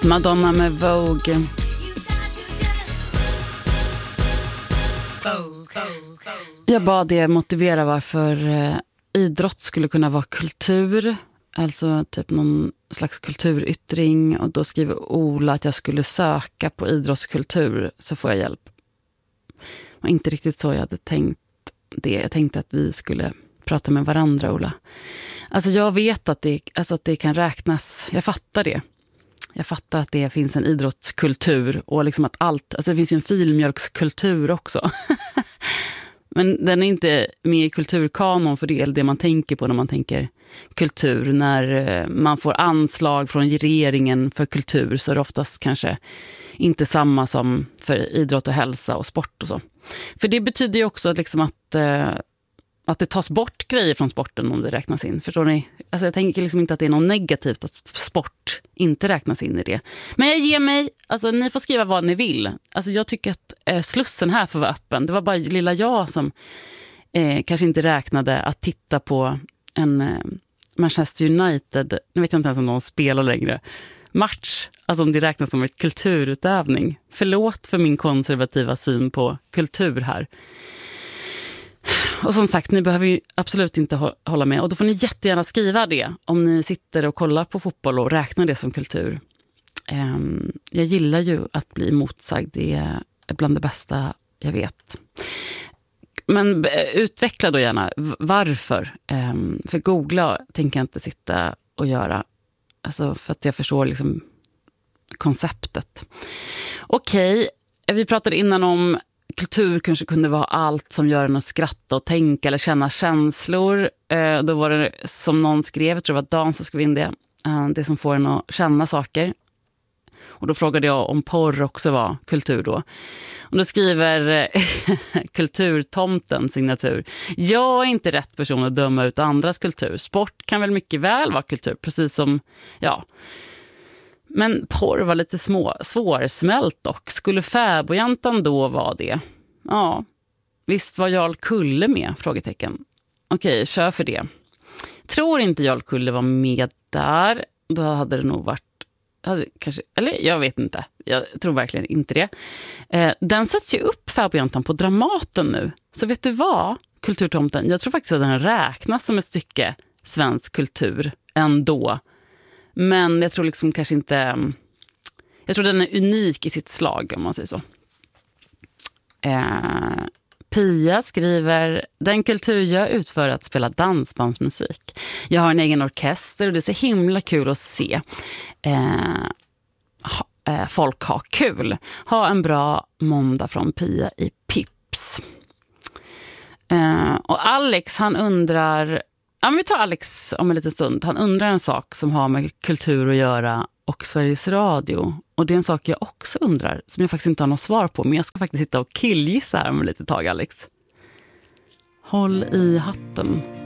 Madonna med Vogue. Jag bad det motivera varför idrott skulle kunna vara kultur. Alltså typ någon slags kulturyttring. Och då skriver Ola att jag skulle söka på idrottskultur, så får jag hjälp. Det var inte riktigt så jag hade tänkt det. Jag tänkte att vi skulle prata med varandra, Ola. Alltså jag vet att det kan räknas. Jag fattar det. Jag fattar att det finns en idrottskultur och liksom att allt, alltså det finns ju en filmjölkskultur också. Men den är inte med i kulturkanon, för det är det man tänker på när man tänker kultur. När man får anslag från regeringen för kultur, så är det oftast kanske inte samma som för idrott och hälsa och sport och så. För det betyder ju också liksom att det tas bort grejer från sporten om det räknas in. Förstår ni? Alltså jag tänker liksom inte att det är något negativt att sport inte räknas in i det. Men jag ger mig, alltså ni får skriva vad ni vill. Alltså jag tycker att slussen här får vara öppen. Det var bara lilla jag som kanske inte räknade att titta på en Manchester United, nu vet jag inte ens om de spelar längre, match. Alltså om det räknas som ett kulturutövning. Förlåt för min konservativa syn på kultur här. Och som sagt, ni behöver ju absolut inte hålla med. Och då får ni jättegärna skriva det om ni sitter och kollar på fotboll och räknar det som kultur. Jag gillar ju att bli motsagd. Det är bland det bästa jag vet. Men utveckla då gärna varför. För googla tänker jag inte sitta och göra. Alltså för att jag förstår liksom konceptet. Okej, vi pratade innan om kultur kanske kunde vara allt som gör en att skratta och tänka eller känna känslor. Då var det som någon skrev, jag tror det var Dan som skrev in det. Det som får en att känna saker. Och då frågade jag om porr också var kultur då. Och då skriver kulturtomten signatur: jag är inte rätt person att döma ut andras kultur. Sport kan väl mycket väl vara kultur, precis som, ja. Men porr var lite svårsmält dock. Skulle Fäbodjäntan då vara det? Ja, visst var Jarl Kulle med? Frågetecken. Okej, kör för det. Tror inte Jarl Kulle var med där. Då hade det nog varit... kanske, eller jag vet inte. Jag tror verkligen inte det. Den sätts ju upp, Fäbodjäntan, på Dramaten nu. Så vet du vad, kulturtomten? Jag tror faktiskt att den räknas som ett stycke svensk kultur ändå. Men jag tror liksom kanske inte... Jag tror den är unik i sitt slag, om man säger så. Pia skriver: den kultur jag utför att spela dansbandsmusik. Jag har en egen orkester och det är så himla kul att se. Folk har kul. Ha en bra måndag från Pia i Pips. Och Alex, han undrar... Ja, men vi tar Alex om en liten stund. Han undrar en sak som har med kultur att göra och Sveriges Radio. Och det är en sak jag också undrar, som jag faktiskt inte har något svar på. Men jag ska faktiskt sitta och killgissa här om ett litet tag, Alex. Håll i hatten.